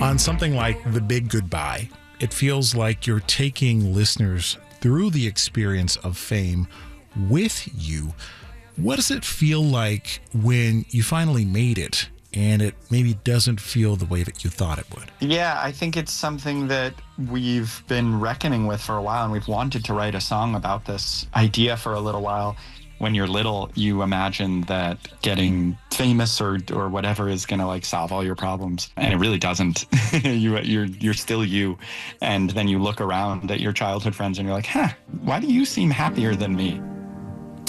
On something like The Big Goodbye, it feels like you're taking listeners through the experience of fame with you. What does it feel like when you finally made it and it maybe doesn't feel the way that you thought it would? Yeah, I think it's something that we've been reckoning with for a while, and we've wanted to write a song about this idea for a little while. When you're little, you imagine that getting famous or whatever is going to like solve all your problems, and it really doesn't. You're still you, and then you look around at your childhood friends and you're like, huh, why do you seem happier than me?